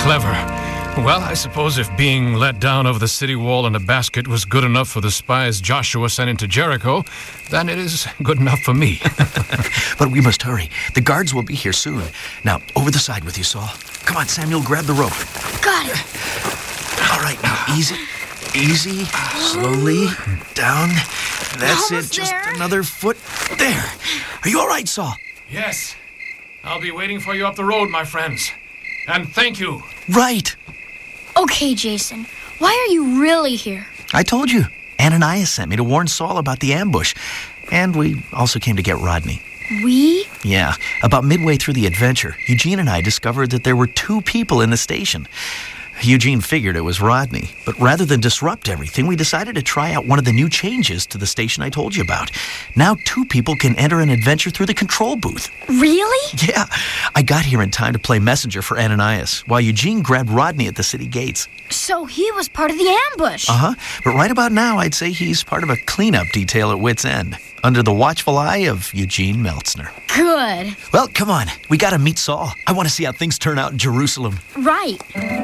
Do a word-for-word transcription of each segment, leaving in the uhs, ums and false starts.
clever. Well, I suppose if being let down over the city wall in a basket was good enough for the spies Joshua sent into Jericho, then it is good enough for me. But we must hurry. The guards will be here soon. Now, over the side with you, Saul. Come on, Samuel, grab the rope. Got it. All right, now, easy. Easy. Slowly. Down. That's it. Almost Just there. another foot. There. Are you all right, Saul? Yes. I'll be waiting for you up the road, my friends. And thank you. Right. Okay, Jason. Why are you really here? I told you. Ananias sent me to warn Saul about the ambush. And we also came to get Rodney. We? Yeah. About midway through the adventure, Eugene and I discovered that there were two people in the station. Eugene figured it was Rodney, but rather than disrupt everything, we decided to try out one of the new changes to the station I told you about. Now two people can enter an adventure through the control booth. Really? Yeah, I got here in time to play messenger for Ananias, while Eugene grabbed Rodney at the city gates. So he was part of the ambush. Uh-huh, but right about now, I'd say he's part of a cleanup detail at Wits End, under the watchful eye of Eugene Meltzner. Good. Well, come on, we gotta meet Saul. I want to see how things turn out in Jerusalem. Right.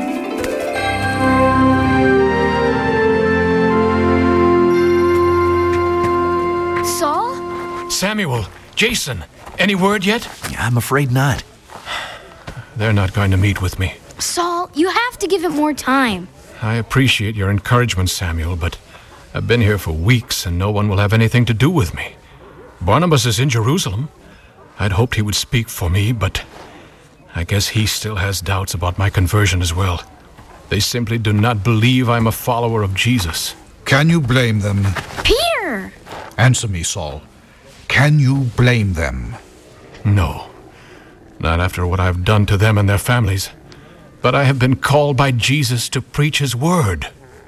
Saul? Samuel, Jason, any word yet? I'm afraid not. They're not going to meet with me. Saul, you have to give it more time. I appreciate your encouragement, Samuel, but I've been here for weeks and no one will have anything to do with me. Barnabas is in Jerusalem. I'd hoped he would speak for me, but I guess he still has doubts about my conversion as well. They simply do not believe I'm a follower of Jesus. Can you blame them? Peter! Answer me, Saul. Can you blame them? No, not after what I've done to them and their families. But I have been called by Jesus to preach his word.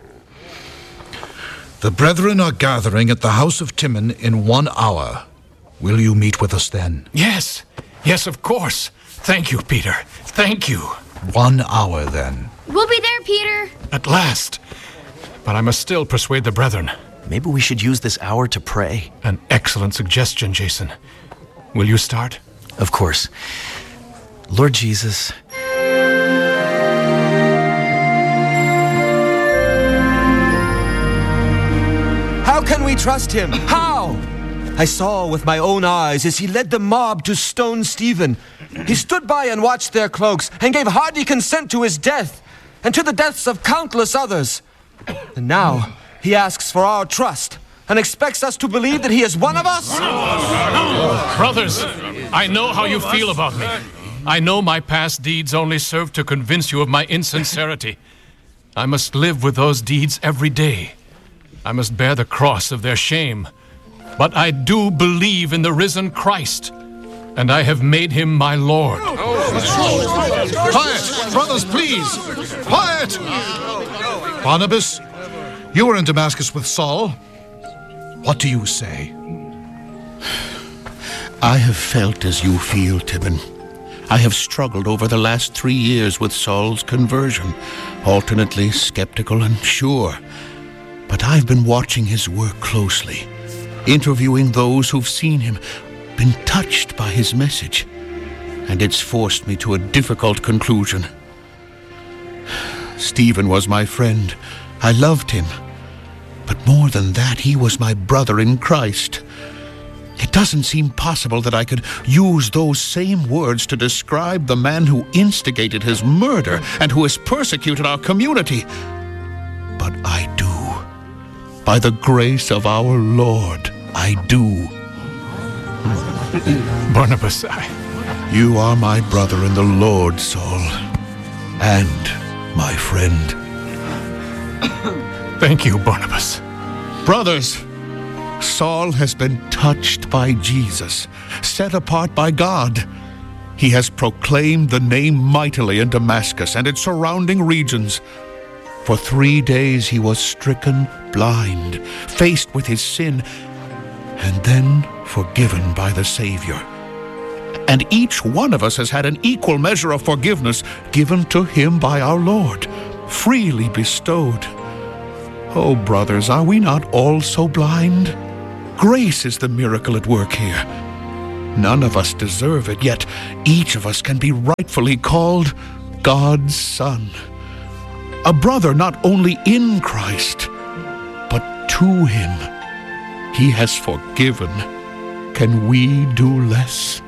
The brethren are gathering at the house of Timon in one hour. Will you meet with us then? Yes, yes, of course. Thank you, Peter. Thank you. One hour then. We'll be there, Peter. At last. But I must still persuade the brethren. Maybe we should use this hour to pray. An excellent suggestion, Jason. Will you start? Of course. Lord Jesus, how can we trust him? How? I saw with my own eyes as he led the mob to stone Stephen. He stood by and watched their cloaks and gave hearty consent to his death and to the deaths of countless others. And now he asks for our trust and expects us to believe that he is one of us? Brothers, I know how you feel about me. I know my past deeds only serve to convince you of my insincerity. I must live with those deeds every day. I must bear the cross of their shame. But I do believe in the risen Christ, and I have made him my Lord. Quiet! Brothers, please! Quiet! Barnabas, you were in Damascus with Saul. What do you say? I have felt as you feel, Timon. I have struggled over the last three years with Saul's conversion, alternately skeptical and sure. But I've been watching his work closely, interviewing those who've seen him, been touched by his message, and it's forced me to a difficult conclusion. Stephen was my friend. I loved him. But more than that, he was my brother in Christ. It doesn't seem possible that I could use those same words to describe the man who instigated his murder and who has persecuted our community. But I do. By the grace of our Lord, I do. Barnabas, I... You are my brother in the Lord, Saul, and my friend. Thank you, Barnabas. Brothers, Saul has been touched by Jesus, set apart by God. He has proclaimed the name mightily in Damascus and its surrounding regions. For three days he was stricken blind, faced with his sin, and then forgiven by the Savior. And each one of us has had an equal measure of forgiveness given to him by our Lord, freely bestowed. Oh, brothers, are we not all so blind? Grace is the miracle at work here. None of us deserve it, yet each of us can be rightfully called God's Son, a brother not only in Christ, but to him. He has forgiven. Can we do less?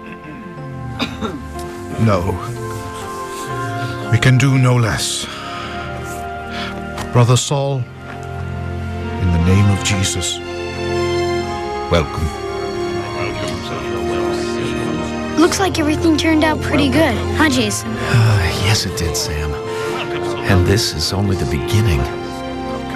No. We can do no less. Brother Saul, in the name of Jesus, welcome. Looks like everything turned out pretty good, huh, Jason? Uh, yes, it did, Sam. And this is only the beginning.